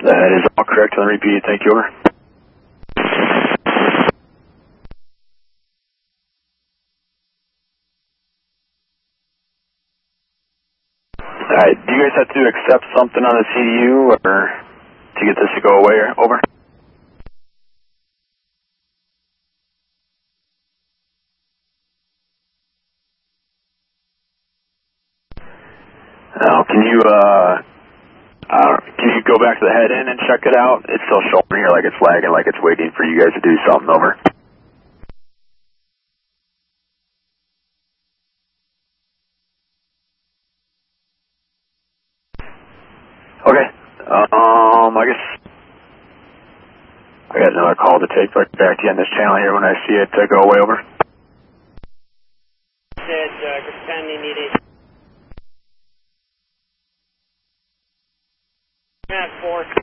That is all correct on repeat. Thank you, over. Alright, do you guys have to accept something on the CDU or to get this to go away or over? Now, can you go back to the head end and check it out? It's still showing here like it's lagging, like it's waiting for you guys to do something, over. Okay. I guess I got another call to take, but back to you on this channel here when I see it go away, over. Said, Griffin, needed. Matt 4.